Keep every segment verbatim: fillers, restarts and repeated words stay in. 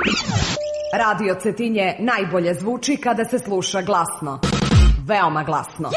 Radio Cetinje najbolje zvuči kada se sluša glasno. Veoma glasno.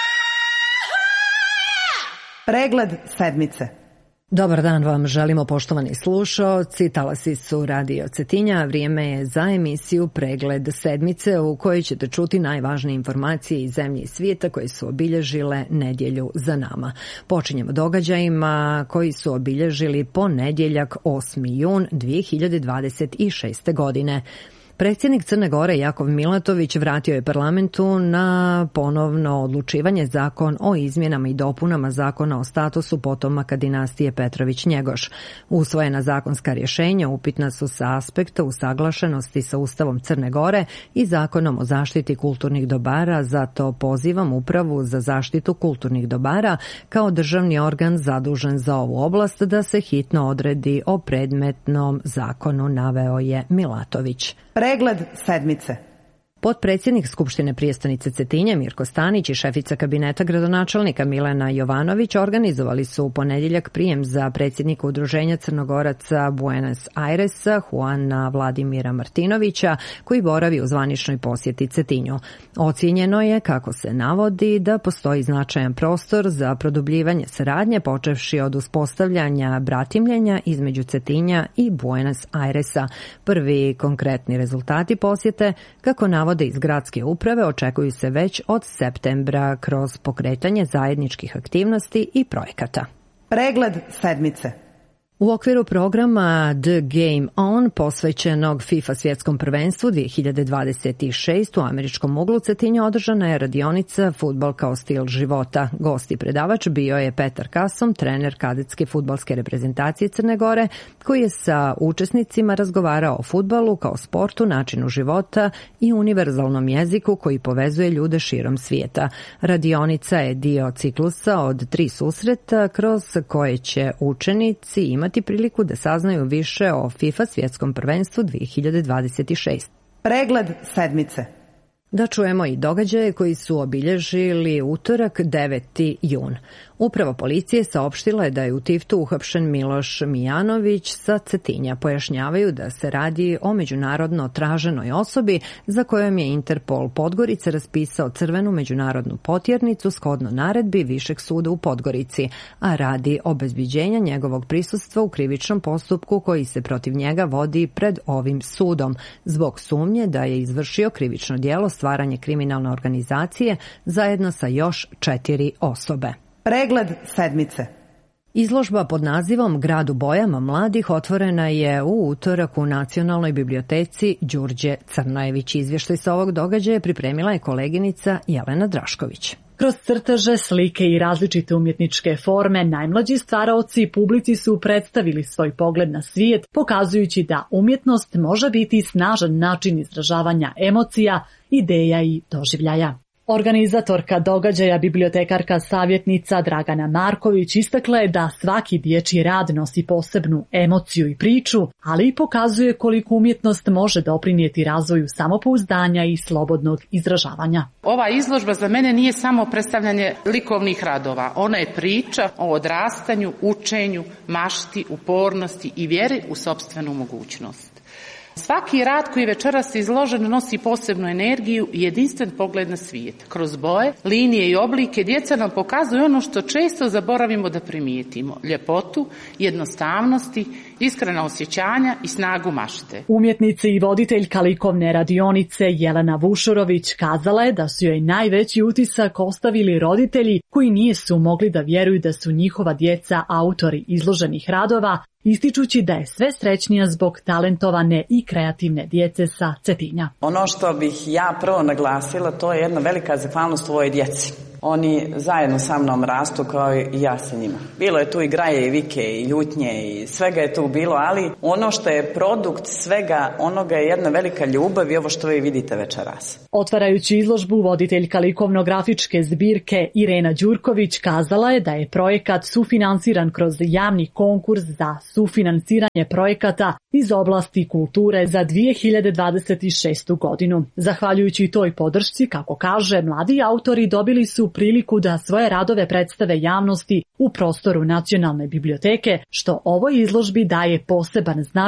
Pregled sedmice. Dobar dan vam želimo, poštovani slušaoci. Talasi su Radio Cetinja, vrijeme je za emisiju Pregled sedmice u kojoj ćete čuti najvažnije informacije iz zemlje i svijeta koje su obilježile nedjelju za nama. Počinjemo događajima koji su obilježili ponedjeljak osmi jun dvije hiljade dvadeset šeste. godine. Predsjednik Crne Gore Jakov Milatović vratio je parlamentu na ponovno odlučivanje zakon o izmjenama i dopunama zakona o statusu potomaka dinastije Petrović-Njegoš. Usvojena zakonska rješenja upitna su sa aspekta usaglašenosti sa Ustavom Crne Gore i zakonom o zaštiti kulturnih dobara, zato pozivam Upravu za zaštitu kulturnih dobara kao državni organ zadužen za ovu oblast da se hitno odredi o predmetnom zakonu, naveo je Milatović. Pregled sedmice. Potpredsjednik Skupštine prijestonice Cetinje Mirko Stanić i šefica kabineta gradonačelnika Milena Jovanović organizovali su u ponedjeljak prijem za predsjednika Udruženja Crnogoraca Buenos Airesa Juana Vladimira Martinovića, koji boravi u zvaničnoj posjeti Cetinju. Ocijenjeno je, kako se navodi, da postoji značajan prostor za produbljivanje saradnje, počevši od uspostavljanja bratimljenja između Cetinja i Buenos Airesa. Prvi konkretni rezultati posjete, kako navodi Navode iz gradske uprave, očekuju se već od septembra kroz pokretanje zajedničkih aktivnosti i projekata. Pregled sedmice. U okviru programa The Game On posvećenog FIFA svjetskom prvenstvu dvije hiljade dvadeset šeste. u američkom uglu Cetinja održana je radionica Fudbal kao stil života. Gost i predavač bio je Petar Kasom, trener kadetske fudbalske reprezentacije Crne Gore, koji je sa učesnicima razgovarao o fudbalu kao sportu, načinu života i univerzalnom jeziku koji povezuje ljude širom svijeta. Radionica je dio ciklusa od tri susreta kroz koje će učenici imati imati priliku da saznaju više o FIFA svjetskom prvenstvu dvije hiljade dvadeset šeste. Pregled sedmice. Da čujemo i događaje koji su obilježili utorak deveti jun. Uprava policije saopštila je da je u Tiftu uhapšen Miloš Mijanović sa Cetinja. Pojašnjavaju da se radi o međunarodno traženoj osobi za kojom je Interpol Podgorica raspisao crvenu međunarodnu potjernicu shodno naredbi Višeg suda u Podgorici, a radi obezbeđenja njegovog prisustva u krivičnom postupku koji se protiv njega vodi pred ovim sudom, zbog sumnje da je izvršio krivično djelo stvaranje kriminalne organizacije zajedno sa još četiri osobe. Pregled sedmice. Izložba pod nazivom Grad u bojama mladih otvorena je u utorak u Nacionalnoj biblioteci Đurđe Crnojević. Izvještaj sa ovog događaja pripremila je koleginica Jelena Drašković. Kroz crteže, slike i različite umjetničke forme, najmlađi stvaraoci i publici su predstavili svoj pogled na svijet, pokazujući da umjetnost može biti snažan način izražavanja emocija, ideja i doživljaja. Organizatorka događaja, bibliotekarka savjetnica Dragana Marković, istakla je da svaki dječji rad nosi posebnu emociju i priču, ali i pokazuje koliko umjetnost može doprinijeti razvoju samopouzdanja i slobodnog izražavanja. Ova izložba za mene nije samo predstavljanje likovnih radova. Ona je priča o odrastanju, učenju, mašti, upornosti i vjeri u sopstvenu mogućnost. Svaki rad koji večeras izložen nosi posebnu energiju i jedinstven pogled na svijet. Kroz boje, linije i oblike djeca nam pokazuju ono što često zaboravimo da primijetimo. Ljepotu, jednostavnosti, iskrena osjećanja i snagu mašte. Umjetnica i voditeljka likovne radionice Jelena Vušurović kazala je da su joj najveći utisak ostavili roditelji koji nisu mogli da vjeruju da su njihova djeca autori izloženih radova, ističući da je sve srećnija zbog talentovane i kreativne djece sa Cetinja. Ono što bih ja prvo naglasila, to je jedna velika zahvalnost ovoj djeci. Oni zajedno sa mnom rastu kao i ja sa njima. Bilo je tu i graje i vike i ljutnje i svega je tu bilo, ali ono što je produkt svega onoga je jedna velika ljubav i ovo što vi vidite večeras. Otvarajući izložbu, voditeljka likovno-grafičke zbirke Irena Đurković kazala je da je projekat sufinansiran kroz javni konkurs za sufinansiranje projekata iz oblasti kulture za dvije hiljade dvadeset šestu. godinu. Zahvaljujući toj podršci, kako kaže, mladi autori dobili su priliku da svoje radove predstave javnosti u prostoru Nacionalne biblioteke, što ovoj izložbi daje poseban značaj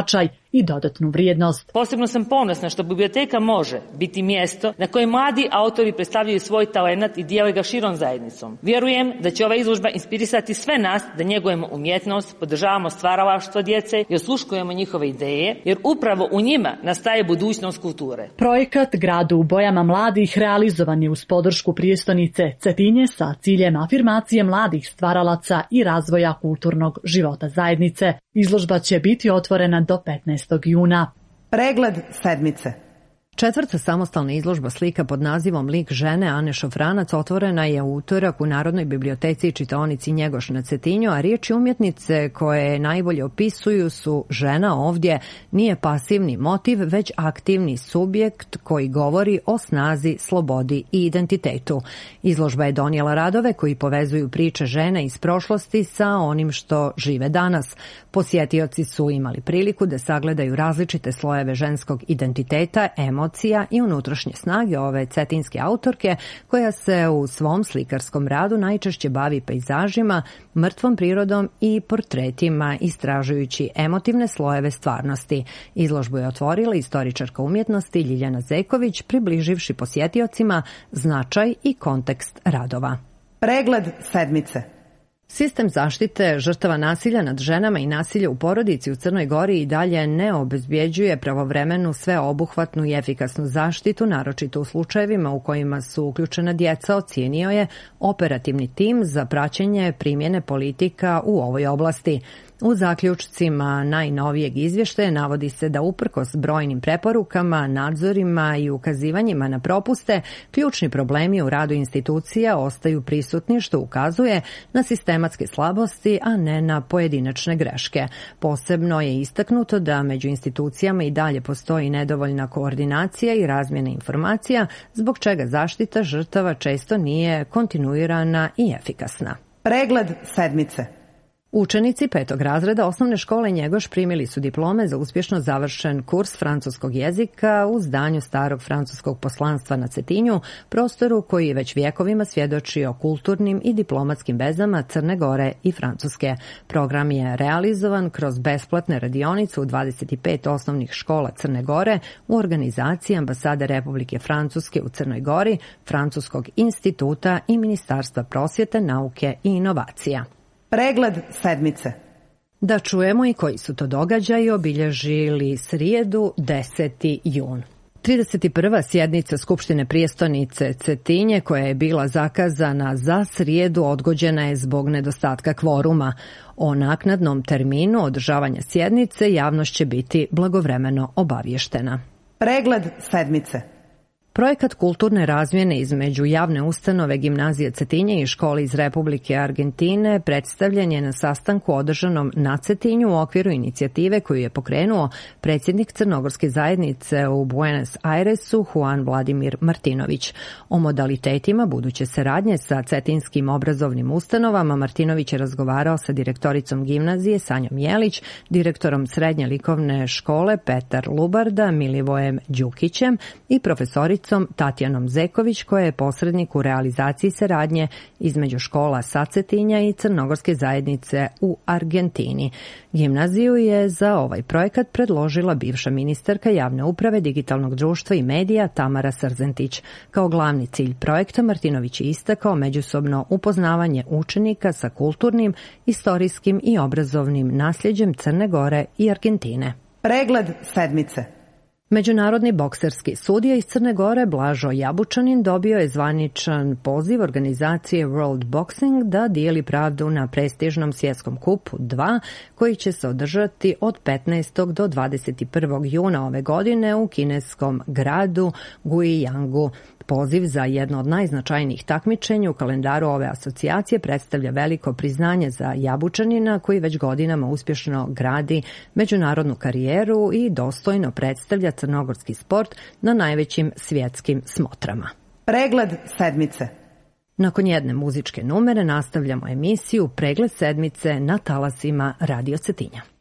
i dodatnu vrijednost. Posebno sam ponosna što biblioteka može biti mjesto na kojem mladi autori predstavljaju svoj talenat i dijele ga širom zajednicom. Vjerujem da će ova izložba inspirisati sve nas da njegujemo umjetnost, podržavamo stvaralaštvo djece i osluškujemo njihove ideje, jer upravo u njima nastaje budućnost kulture. Projekat Grad u bojama mladih realizovan je uz podršku prijestolnice Cetinje sa ciljem afirmacije mladih stvaralaca i razvoja kulturnog života zajednice. Izložba će biti otvorena do petnaestog juna. Pregled sedmice. Četvrta samostalna izložba slika pod nazivom Lik žene Ane Šofranac otvorena je u utorak u Narodnoj biblioteci i čitaonici Njegoš na Cetinju, a riječi umjetnice koje najbolje opisuju su: žena ovdje nije pasivni motiv, već aktivni subjekt koji govori o snazi, slobodi i identitetu. Izložba je donijela radove koji povezuju priče žena iz prošlosti sa onim što žive danas. Posjetioci su imali priliku da sagledaju različite slojeve ženskog identiteta, emocija i unutrašnje snage ove cetinske autorke, koja se u svom slikarskom radu najčešće bavi pejzažima, mrtvom prirodom i portretima, istražujući emotivne slojeve stvarnosti. Izložbu je otvorila istoričarka umjetnosti Ljiljana Zeković, približivši posjetiocima značaj i kontekst radova. Pregled sedmice. Sistem zaštite žrtava nasilja nad ženama i nasilja u porodici u Crnoj Gori i dalje ne obezbjeđuje pravovremenu, sveobuhvatnu i efikasnu zaštitu, naročito u slučajevima u kojima su uključena djeca, ocijenio je operativni tim za praćenje primjene politika u ovoj oblasti. U zaključcima najnovijeg izvještaja navodi se da uprkos brojnim preporukama, nadzorima i ukazivanjima na propuste, ključni problemi u radu institucija ostaju prisutni, što ukazuje na sistematske slabosti, a ne na pojedinačne greške. Posebno je istaknuto da među institucijama i dalje postoji nedovoljna koordinacija i razmjena informacija, zbog čega zaštita žrtava često nije kontinuirana i efikasna. Pregled sedmice. Učenici petog razreda osnovne škole Njegoš primili su diplome za uspješno završen kurs francuskog jezika u zdanju starog francuskog poslanstva na Cetinju, prostoru koji već vjekovima svjedoči o kulturnim i diplomatskim vezama Crne Gore i Francuske. Program je realizovan kroz besplatne radionice u dvadeset pet osnovnih škola Crne Gore u organizaciji Ambasade Republike Francuske u Crnoj Gori, Francuskog instituta i Ministarstva prosvjete, nauke i inovacija. Pregled sedmice. Da čujemo i koji su to događaji obilježili srijedu deseti jun. trideset prva sjednica Skupštine prijestolnice Cetinje, koja je bila zakazana za srijedu, odgođena je zbog nedostatka kvoruma. O naknadnom terminu održavanja sjednice javnost će biti blagovremeno obavještena. Pregled sedmice. Projekat kulturne razmjene između javne ustanove Gimnazije Cetinje i škole iz Republike Argentine predstavljen je na sastanku održanom na Cetinju u okviru inicijative koju je pokrenuo predsjednik Crnogorske zajednice u Buenos Airesu Juan Vladimir Martinović. O modalitetima buduće saradnje sa cetinskim obrazovnim ustanovama Martinović je razgovarao sa direktoricom gimnazije Sanjom Jelić, direktorom srednje likovne škole Petar Lubarda, Milivojem Đukićem i profesoricom Tatjanom Zeković, koja je posrednik u realizaciji saradnje između škola sa Cetinja i Crnogorske zajednice u Argentini. Gimnaziju je za ovaj projekat predložila bivša ministarka javne uprave, digitalnog društva i medija Tamara Srzentić. Kao glavni cilj projekta Martinović je istakao međusobno upoznavanje učenika sa kulturnim, istorijskim i obrazovnim nasljeđem Crne Gore i Argentine. Pregled sedmice. Međunarodni bokserski sudija iz Crne Gore Blažo Jabučanin dobio je zvaničan poziv organizacije World Boxing da dijeli pravdu na prestižnom svjetskom kupu dva, koji će se održati od petnaestog do dvadeset prvog juna ove godine u kineskom gradu Guiyangu. Poziv za jedno od najznačajnijih takmičenja u kalendaru ove asocijacije predstavlja veliko priznanje za Jabučanina, koji već godinama uspješno gradi međunarodnu karijeru i dostojno predstavlja crnogorski sport na najvećim svjetskim smotrama. Pregled sedmice. Nakon jedne muzičke numere nastavljamo emisiju Pregled sedmice na talasima Radio Cetinja.